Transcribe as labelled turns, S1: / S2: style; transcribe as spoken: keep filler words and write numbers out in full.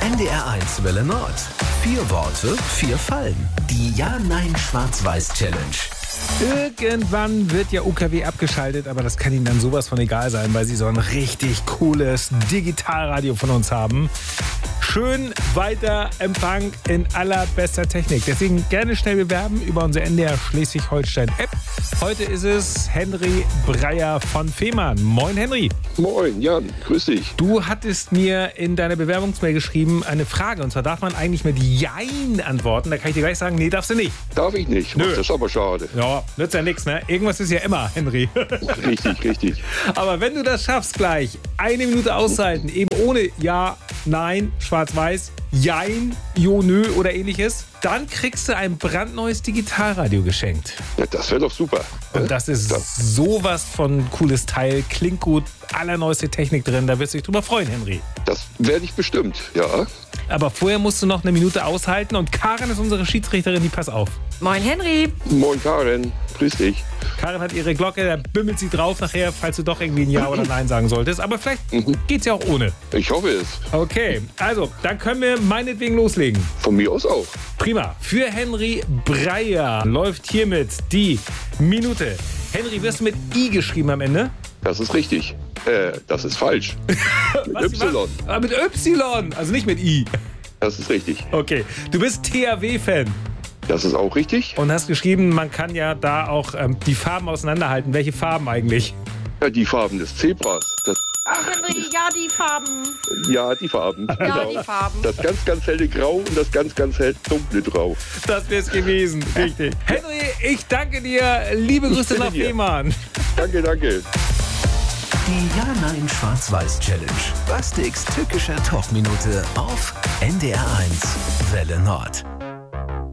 S1: N D R eins Welle Nord. Vier Worte, vier Fallen. Die Ja-Nein-Schwarz-Weiß-Challenge.
S2: Irgendwann wird ja U K W abgeschaltet, aber das kann Ihnen dann sowas von egal sein, weil Sie so ein richtig cooles Digitalradio von uns haben. Schön weiter Empfang in allerbester Technik. Deswegen gerne schnell bewerben über unsere N D R Schleswig-Holstein-App. Heute ist es Henry Breyer von Fehmarn. Moin, Henry.
S3: Moin, Jan. Grüß dich.
S2: Du hattest mir in deiner Bewerbungsmail geschrieben eine Frage. Und zwar darf man eigentlich mit Jein antworten. Da kann ich dir gleich sagen, nee, darfst du nicht.
S3: Darf ich nicht.
S2: Nö.
S3: Das ist aber schade.
S2: Ja, nützt ja nichts, ne? Irgendwas ist ja immer, Henry.
S3: Richtig, richtig.
S2: Aber wenn du das schaffst gleich, eine Minute auszuhalten, eben ohne Ja, Nein, Schwarz-Weiß, Jein, Jo, Nö oder ähnliches, dann kriegst du ein brandneues Digitalradio geschenkt.
S3: Ja, das wäre doch super.
S2: Und das ist das sowas von cooles Teil, klingt gut, allerneueste Technik drin, da wirst du dich drüber freuen, Henry.
S3: Das werde ich bestimmt, ja.
S2: Aber vorher musst du noch eine Minute aushalten und Karin ist unsere Schiedsrichterin, die pass auf.
S4: Moin Henry.
S3: Moin Karin, grüß dich.
S2: Karin hat ihre Glocke, da bimmelt sie drauf nachher, falls du doch irgendwie ein Ja oder Nein sagen solltest. Aber vielleicht
S3: Mhm.
S2: geht's ja auch ohne.
S3: Ich hoffe es.
S2: Okay, also, dann können wir meinetwegen loslegen.
S3: Von mir aus auch.
S2: Prima. Für Henry Breyer läuft hiermit die Minute. Henry, wirst du mit I geschrieben am Ende?
S3: Das ist richtig. Äh, das ist falsch. Mit
S2: Was,
S3: Y.
S2: was? Ah, mit Y, also nicht mit I.
S3: Das ist richtig.
S2: Okay, du bist T H W-Fan
S3: Das ist auch richtig.
S2: und hast geschrieben, man kann ja da auch ähm, die Farben auseinanderhalten. Welche Farben eigentlich?
S3: Ja, die Farben des Zebras. Das,
S4: Oh Henry, ja die Farben.
S3: ja, die Farben.
S4: Ja, die Farben.
S3: Das ganz, ganz helle Grau und das ganz, ganz hell dunkle Grau.
S2: Das wär's gewesen, richtig. Henry, ich danke dir. Liebe Grüße
S3: bitte
S2: nach
S3: dir.
S2: Fehmarn.
S3: Danke, danke.
S1: Die Ja-Nein-Schwarz-Weiß-Challenge. Bastiks tückische Talkminute auf N D R eins Welle Nord.